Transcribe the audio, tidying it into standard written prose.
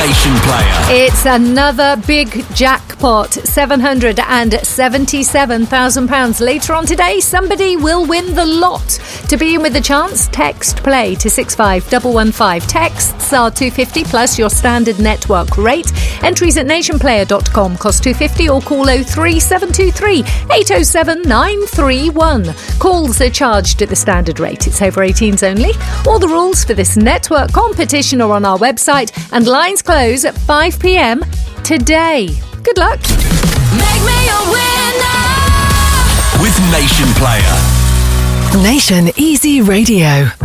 Nation Player. It's another big jackpot, £777,000. Later on today, somebody will win the lot. To be in with a chance, text play to 65115. Texts are $2.50 plus your standard network rate. Entries at nationplayer.com cost $2.50 or call 03723 807 931. Calls are charged at the standard rate. It's over 18s only. All the rules for this network competition are on our website, and lines close at 5 p.m. today. Good luck. Make me a winner With Nation Player. Nation Easy Radio.